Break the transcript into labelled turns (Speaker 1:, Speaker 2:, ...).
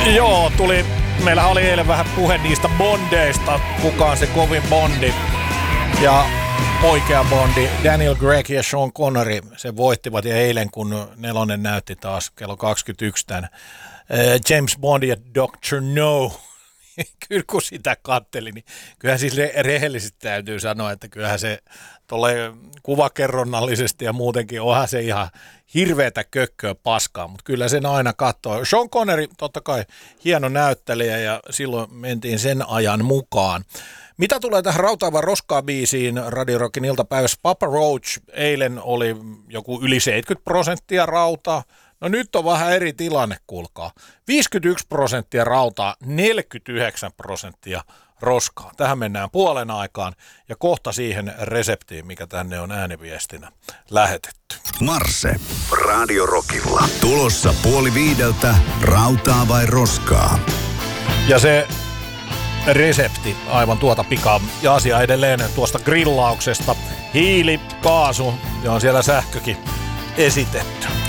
Speaker 1: Joo, meillähän oli eilen vähän puhe niistä bondeista, kuka on se kovin bondi. Ja oikea bondi, Daniel Craig ja Sean Connery, se voittivat. Ja eilen, kun nelonen näytti taas kello 21 tämän James Bond ja Dr. No, kyllä kun sitä katteli, niin kyllähän siis rehellisesti täytyy sanoa, että kyllähän se tuolle kuvakerronnallisesti ja muutenkin onhan se ihan hirveätä kökköä paskaa, mutta kyllä sen aina katsoo. Sean Connery, totta kai hieno näyttelijä ja silloin mentiin sen ajan mukaan. Mitä tulee tähän Rautaava roskaa-biisiin Radio Rockin iltapäivässä, Papa Roach eilen oli joku yli 70% rautaa. No nyt on vähän eri tilanne, kuulkaa. 51% rautaa, 49% roskaa. Tähän mennään puolen aikaan ja kohta siihen reseptiin, mikä tänne on ääniviestinä lähetetty.
Speaker 2: Marse, Radio Rockilla. Tulossa 4:30, rautaa vai roskaa?
Speaker 1: Ja se resepti aivan tuota pikaa ja asia edelleen tuosta grillauksesta. Hiili, kaasu ja on siellä sähkökin esitetty.